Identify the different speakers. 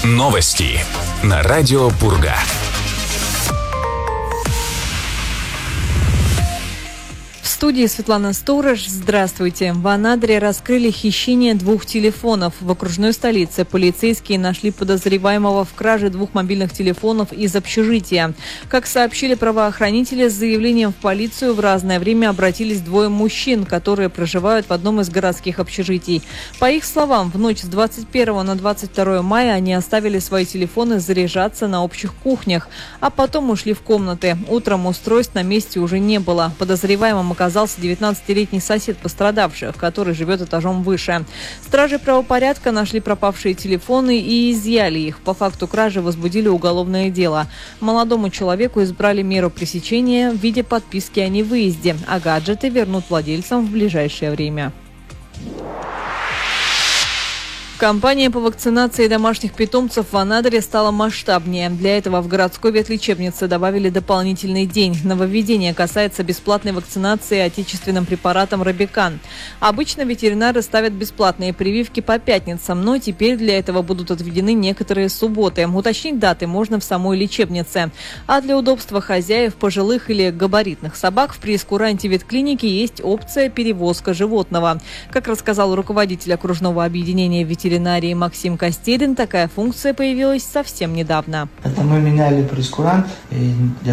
Speaker 1: Новости на радио Пурга.
Speaker 2: В студии Светлана Сторож. Здравствуйте. В Анадыре раскрыли хищение 2 телефонов. В окружной столице полицейские нашли подозреваемого в краже 2 мобильных телефонов из общежития. Как сообщили правоохранители, с заявлением в полицию в разное время обратились 2 мужчин, которые проживают в одном из городских общежитий. По их словам, в ночь с 21 на 22 мая они оставили свои телефоны заряжаться на общих кухнях, а потом ушли в комнаты. Утром устройств на месте уже не было. Подозреваемым оказался 19-летний сосед пострадавших, который живет этажом выше. Стражи правопорядка нашли пропавшие телефоны и изъяли их. По факту кражи возбудили уголовное дело. Молодому человеку избрали меру пресечения в виде подписки о невыезде, а гаджеты вернут владельцам в ближайшее время. Кампания по вакцинации домашних питомцев в Анадыре стала масштабнее. Для этого в городской ветлечебнице добавили дополнительный день. Нововведение касается бесплатной вакцинации отечественным препаратом Робикан. Обычно ветеринары ставят бесплатные прививки по пятницам, но теперь для этого будут отведены некоторые субботы. Уточнить даты можно в самой лечебнице. А для удобства хозяев пожилых или габаритных собак в прейскуранте ветклиники есть опция перевозка животного. Как рассказал руководитель окружного объединения ветеринарии Максим Костерин, такая функция появилась совсем недавно.
Speaker 3: Это мы меняли прейскурант.